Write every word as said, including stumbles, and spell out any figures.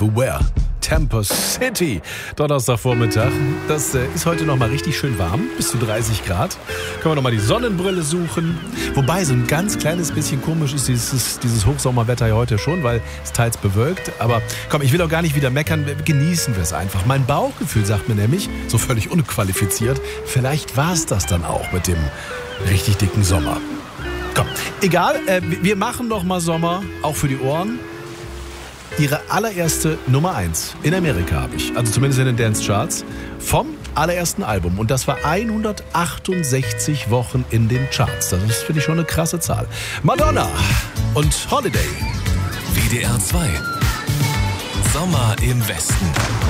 Beware. Tampa City, Donnerstagvormittag. Das äh, ist heute noch mal richtig schön warm, bis zu dreißig Grad. Können wir noch mal die Sonnenbrille suchen. Wobei, so ein ganz kleines bisschen komisch ist dieses, dieses Hochsommerwetter ja heute schon, weil es teils bewölkt. Aber komm, ich will auch gar nicht wieder meckern, genießen wir es einfach. Mein Bauchgefühl sagt mir nämlich, so völlig unqualifiziert, vielleicht war es das dann auch mit dem richtig dicken Sommer. Komm, egal, äh, wir machen noch mal Sommer, auch für die Ohren. Ihre allererste Nummer eins in Amerika habe ich, also zumindest in den Dance-Charts, vom allerersten Album. Und das war hundertachtundsechzig Wochen in den Charts. Das ist, finde ich, schon eine krasse Zahl. Madonna und Holiday. W D R zwei. Sommer im Westen.